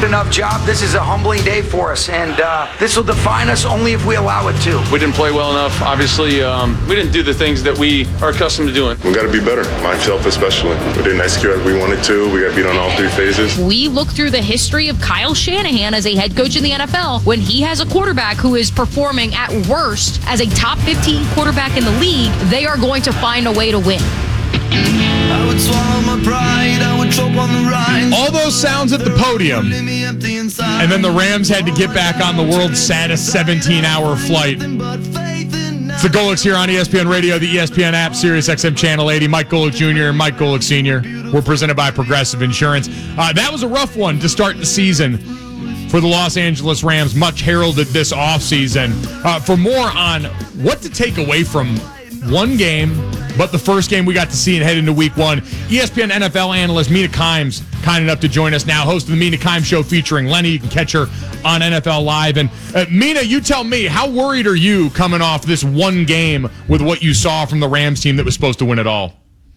enough job. This is a humbling day for us, and this will define us only if we allow it to. We didn't play well enough. Obviously, we didn't do the things that we are accustomed to doing. We got to be better, myself especially. We didn't execute as we wanted to. We got beat on all three phases. We look through the history of Kyle Shanahan as a head coach in the NFL. When he has a quarterback who is performing at worst as a top 15 quarterback in the league, they are going to find a way to win. I would swallow my pride, I would choke on the ride. All those sounds at the podium, and then the Rams had to get back on the world's saddest 17-hour flight. It's the Golics here on ESPN Radio, the ESPN app, Sirius XM Channel 80. Mike Golic Jr. and Mike Golic Sr. We're presented by Progressive Insurance. That was a rough one to start the season for the Los Angeles Rams, much heralded this offseason. For more on what to take away from one game, but the first game we got to see and head into week one, ESPN NFL analyst Mina Kimes kind enough to join us now, host of the Mina Kimes Show featuring Lenny. You can catch her on NFL Live. And Mina, you tell me, how worried are you coming off this one game with what you saw from the Rams team that was supposed to win it all?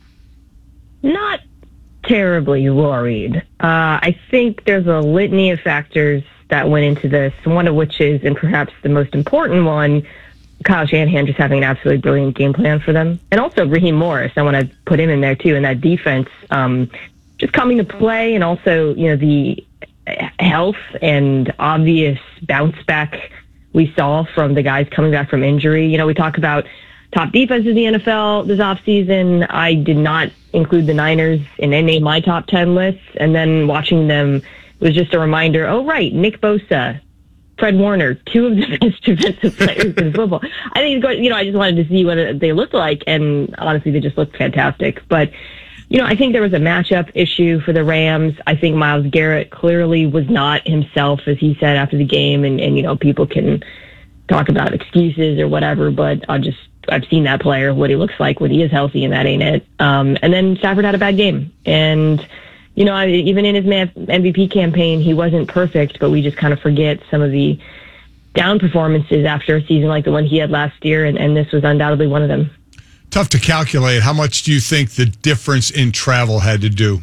Not terribly worried. I think there's a litany of factors that went into this, one of which is, and perhaps the most important one, Kyle Shanahan just having an absolutely brilliant game plan for them. And also Raheem Morris, I want to put him in there too, in that defense, just coming to play, and also, the health and obvious bounce back we saw from the guys coming back from injury. We talk about top defenses in the NFL this offseason. I did not include the Niners in any of my top 10 lists, and then watching them was just a reminder, oh, right, Nick Bosa, Fred Warner, two of the best defensive players in football. I think, I just wanted to see what they looked like, and honestly, they just looked fantastic. But, I think there was a matchup issue for the Rams. I think Myles Garrett clearly was not himself, as he said after the game, and people can talk about excuses or whatever, but I've seen that player, what he looks like when he is healthy, and that ain't it. And then Stafford had a bad game, and even in his MVP campaign, he wasn't perfect, but we just kind of forget some of the down performances after a season like the one he had last year, and this was undoubtedly one of them. Tough to calculate. How much do you think the difference in travel had to do?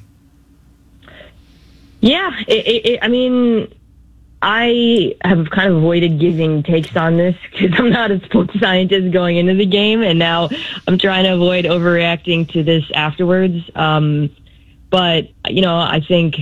Yeah, I have kind of avoided giving takes on this because I'm not a sports scientist going into the game, and now I'm trying to avoid overreacting to this afterwards. But, I think,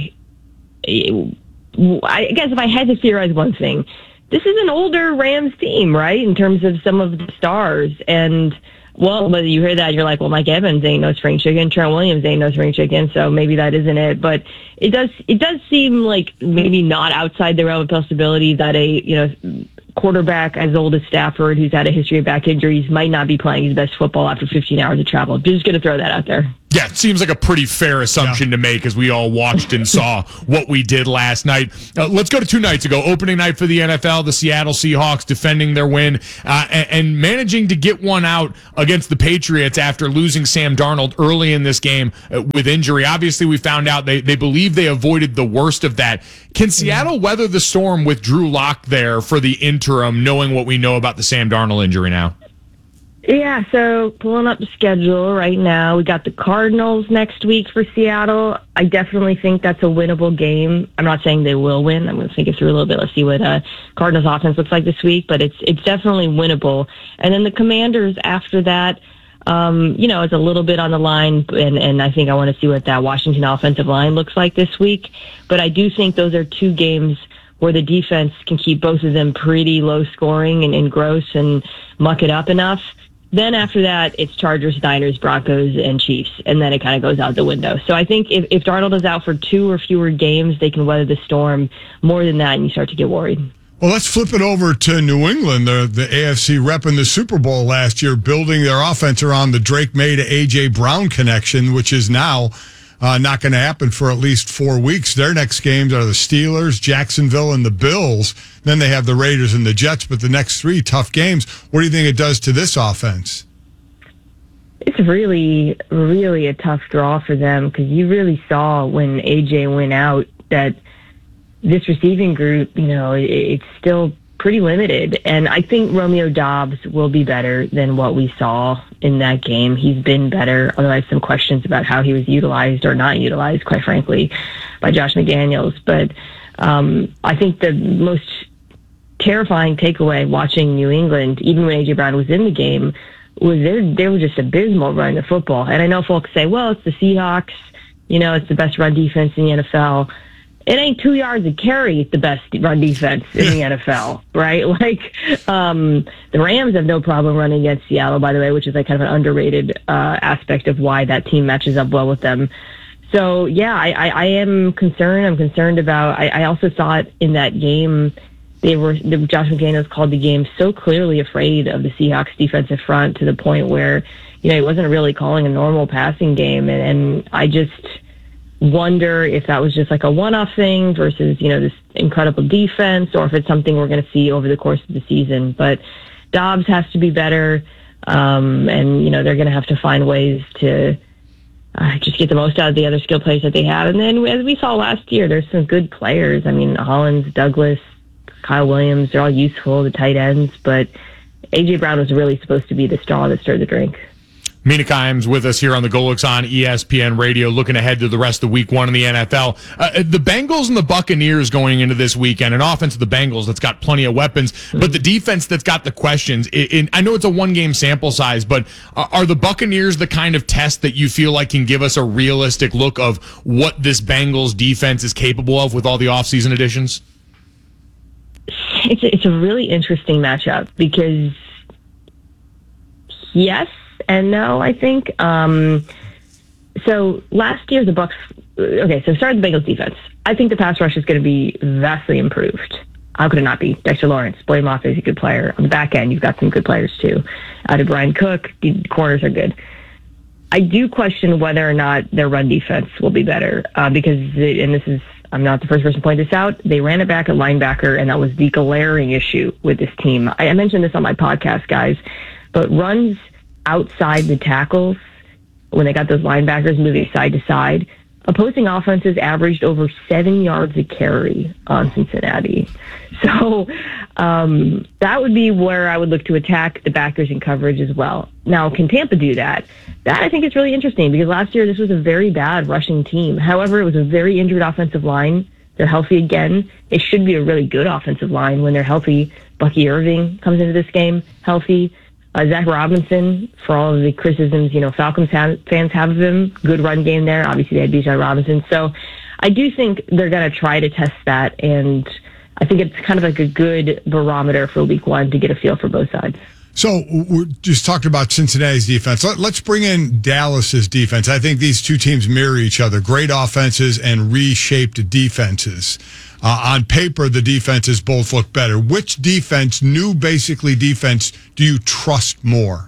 I guess if I had to theorize one thing, this is an older Rams team, right, in terms of some of the stars. And, well, whether you hear that, you're like, well, Mike Evans ain't no spring chicken, Trent Williams ain't no spring chicken, so maybe that isn't it. But it does seem like maybe not outside the realm of possibility that a, quarterback as old as Stafford, who's had a history of back injuries, might not be playing his best football after 15 hours of travel. Just going to throw that out there. Yeah, it seems like a pretty fair assumption to make as we all watched and saw what we did last night. Let's go to 2 nights ago. Opening night for the NFL, the Seattle Seahawks defending their win and managing to get one out against the Patriots after losing Sam Darnold early in this game with injury. Obviously, we found out they believe they avoided the worst of that. Can Seattle weather the storm with Drew Lock there for the interim, knowing what we know about the Sam Darnold injury now? Yeah, so pulling up the schedule right now, we got the Cardinals next week for Seattle. I definitely think that's a winnable game. I'm not saying they will win. I'm going to think it through a little bit. Let's see what Cardinals offense looks like this week, but it's definitely winnable. And then the Commanders after that, it's a little bit on the line, and I think I want to see what that Washington offensive line looks like this week. But I do think those are 2 games where the defense can keep both of them pretty low scoring and gross and muck it up enough. Then after that, it's Chargers, Niners, Broncos, and Chiefs, and then it kind of goes out the window. So I think if Darnold is out for 2 or fewer games, they can weather the storm. More than that, and you start to get worried. Well, let's flip it over to New England, the AFC rep in the Super Bowl last year, building their offense around the Drake May to A.J. Brown connection, which is now not going to happen for at least 4 weeks. Their next games are the Steelers, Jacksonville, and the Bills. Then they have the Raiders and the Jets, but the next 3 tough games. What do you think it does to this offense? It's really, really a tough draw for them because you really saw when AJ went out that this receiving group, it's still pretty limited. And I think Romeo Doubs will be better than what we saw in that game. He's been better, although I have some questions about how he was utilized or not utilized, quite frankly, by Josh McDaniels. But I think the most terrifying takeaway watching New England, even when A.J. Brown was in the game, was they were just abysmal running the football. And I know folks say, well, it's the Seahawks, it's the best run defense in the NFL. It ain't 2 yards a carry the best run defense in the NFL, right? The Rams have no problem running against Seattle, by the way, which is kind of an underrated aspect of why that team matches up well with them. So, yeah, I am concerned. I'm concerned about. I also saw it in that game. Josh McDaniels called the game so clearly afraid of the Seahawks defensive front to the point where, he wasn't really calling a normal passing game. And I just wonder if that was just a one-off thing versus, this incredible defense, or if it's something we're going to see over the course of the season. But Dobbs has to be better, and, they're going to have to find ways to just get the most out of the other skill players that they have. And then, as we saw last year, there's some good players. I mean, Hollins, Douglas, Kyle Williams, they're all useful, the tight ends. But A.J. Brown was really supposed to be the straw that stirred the drink. Mina Kimes with us here on the Golix on ESPN Radio, looking ahead to the rest of week 1 in the NFL. The Bengals and the Buccaneers going into this weekend, an offense of the Bengals that's got plenty of weapons, but the defense that's got the questions. I know it's a one-game sample size, but are the Buccaneers the kind of test that you feel like can give us a realistic look of what this Bengals defense is capable of with all the offseason additions? It's a really interesting matchup because, yes and no, I think. So last year, the Bucs. Okay, so started the Bengals defense. I think the pass rush is going to be vastly improved. How could it not be? Dexter Lawrence, Blaine Moffitt is a good player. On the back end, you've got some good players too. Out of Brian Cook, the corners are good. I do question whether or not their run defense will be better because, and this is, I'm not the first person to point this out, they ran it back at linebacker, and that was the glaring issue with this team. I mentioned this on my podcast, guys, but runs outside the tackles, when they got those linebackers moving side to side, opposing offenses averaged over 7 yards a carry on Cincinnati. So that would be where I would look to attack the backers in coverage as well. Now, can Tampa do that? That I think is really interesting because last year this was a very bad rushing team. However, it was a very injured offensive line. They're healthy again. It should be a really good offensive line when they're healthy. Bucky Irving comes into this game healthy. Zach Robinson, for all of the criticisms, Falcons fans have of him, good run game there. Obviously, they had Bijan Robinson. So I do think they're going to try to test that, and I think it's kind of like a good barometer for week 1 to get a feel for both sides. So we're just talking about Cincinnati's defense. Let's bring in Dallas's defense. I think these two teams mirror each other. Great offenses and reshaped defenses. On paper, the defenses both look better. Which defense, basically defense, do you trust more?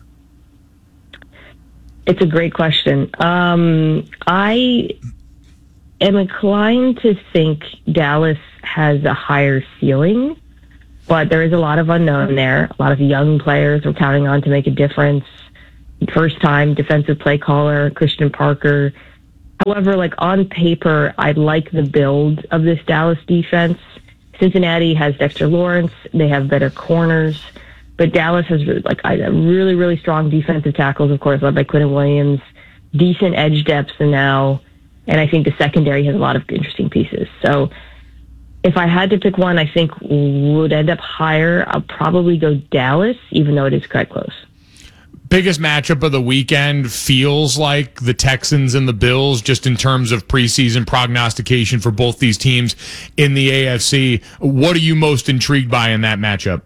It's a great question. I am inclined to think Dallas has a higher ceiling, but there is a lot of unknown there. A lot of young players we're counting on to make a difference. First-time defensive play caller, Christian Parker. However, on paper, I like the build of this Dallas defense. Cincinnati has Dexter Lawrence. They have better corners. But Dallas has really, really strong defensive tackles, of course, led by Quinton Williams. Decent edge depth now. And I think the secondary has a lot of interesting pieces. So if I had to pick one I think would end up higher, I'll probably go Dallas, even though it is quite close. Biggest matchup of the weekend feels like the Texans and the Bills, just in terms of preseason prognostication for both these teams in the AFC. What are you most intrigued by in that matchup?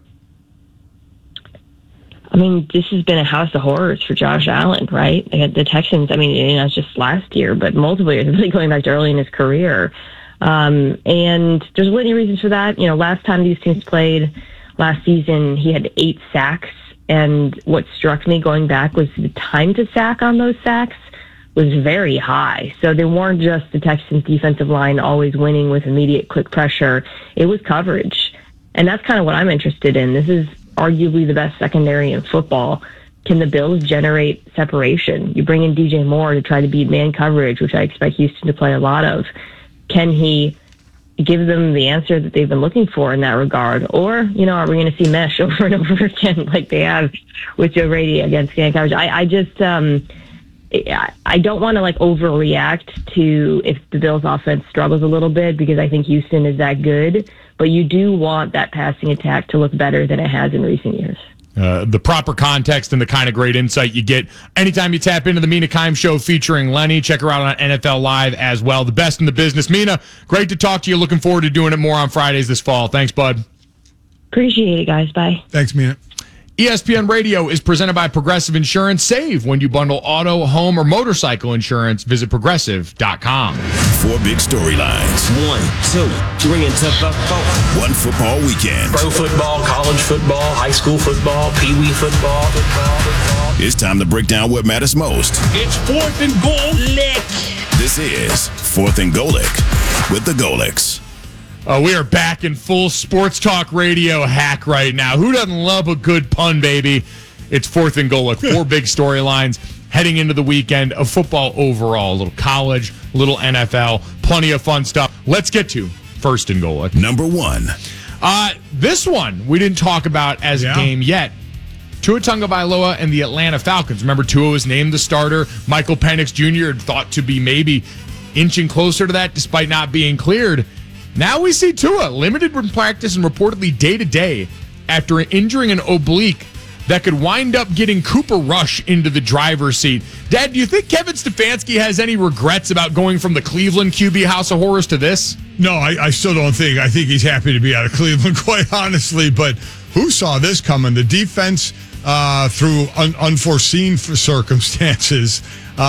I mean, this has been a house of horrors for Josh Allen, right? The Texans, it's just last year, but multiple years, really going back to early in his career. And there's a litany of reasons for that. Last time these teams played last season, he had 8 sacks. And what struck me going back was the time to sack on those sacks was very high. So they weren't just the Texans defensive line always winning with immediate quick pressure. It was coverage. And that's kind of what I'm interested in. This is arguably the best secondary in football. Can the Bills generate separation? You bring in DJ Moore to try to beat man coverage, which I expect Houston to play a lot of. Can he give them the answer that they've been looking for in that regard? Or, are we going to see mesh over and over again like they have with Joe Brady against man coverage? I just, I don't want to overreact to if the Bills offense struggles a little bit, because I think Houston is that good, but you do want that passing attack to look better than it has in recent years. The proper context and the kind of great insight you get anytime you tap into the Mina Kimes Show featuring Lenny. Check her out on NFL Live as well. The best in the business. Mina, great to talk to you. Looking forward to doing it more on Fridays this fall. Thanks, bud. Appreciate it, guys. Bye. Thanks, Mina. ESPN Radio is presented by Progressive Insurance. Save when you bundle auto, home, or motorcycle insurance. Visit Progressive.com. 4 big storylines. 1, 2, 3, and to the 4. One football weekend. Pro football, college football, high school football, pee-wee football. It's time to break down what matters most. It's 4th and Golic. This is 4th and Golic with the Golics. We are back in full sports talk radio hack right now. Who doesn't love a good pun, baby? It's 4th and Golic. 4 big storylines heading into the weekend of football overall. A little college, a little NFL, plenty of fun stuff. Let's get to 1st and Golic. Number 1. This one we didn't talk about as a game yet. Tua Tagovailoa and the Atlanta Falcons. Remember, Tua was named the starter. Michael Penix Jr. thought to be maybe inching closer to that despite not being cleared. Now we see Tua limited in practice and reportedly day-to-day after injuring an oblique that could wind up getting Cooper Rush into the driver's seat. Dad, do you think Kevin Stefanski has any regrets about going from the Cleveland QB House of Horrors to this? No, I still don't think. I think he's happy to be out of Cleveland, quite honestly. But who saw this coming? The defense, through unforeseen circumstances,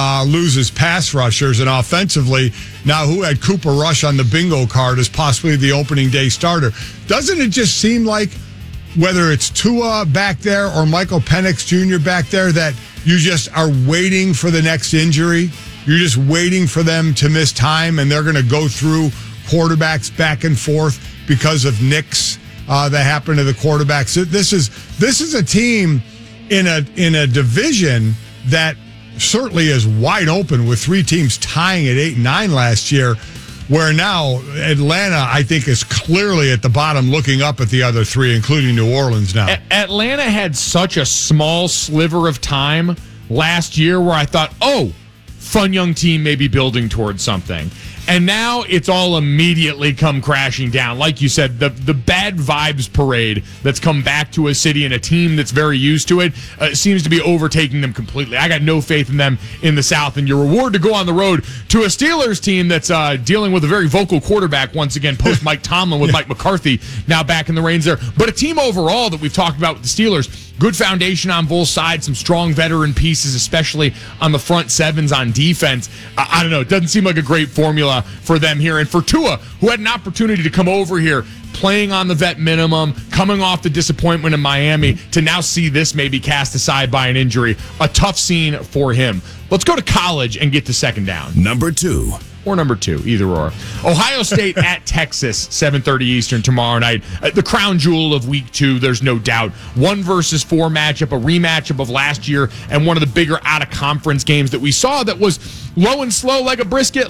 loses pass rushers, and offensively, now who had Cooper Rush on the bingo card as possibly the opening day starter? Doesn't it just seem like, whether it's Tua back there or Michael Penix Jr. back there, that you just are waiting for the next injury? You're just waiting for them to miss time, and they're going to go through quarterbacks back and forth because of nicks that happen to the quarterbacks. This is a team in a division that certainly is wide open, with 3 teams tying at 8-9 last year, where now Atlanta, I think, is clearly at the bottom looking up at the other 3, including New Orleans now. Atlanta had such a small sliver of time last year where I thought, fun young team may be building towards something. And now it's all immediately come crashing down. Like you said, the bad vibes parade that's come back to a city and a team that's very used to it seems to be overtaking them completely. I got no faith in them in the South. And your reward to go on the road to a Steelers team that's dealing with a very vocal quarterback once again, post Mike Tomlin with Mike McCarthy now back in the reins there. But a team overall that we've talked about with the Steelers, good foundation on both sides, some strong veteran pieces, especially on the front sevens on defense. I don't know. It doesn't seem like a great formula for them here. And for Tua, who had an opportunity to come over here, playing on the vet minimum, coming off the disappointment in Miami, to now see this maybe cast aside by an injury, a tough scene for him. Let's go to college and get to 2nd down. Number 2. Or number 2, either or. Ohio State at Texas, 7:30 Eastern tomorrow night. The crown jewel of week 2, there's no doubt. 1 versus 4 matchup, a rematchup of last year, and one of the bigger out-of-conference games that we saw that was low and slow like a brisket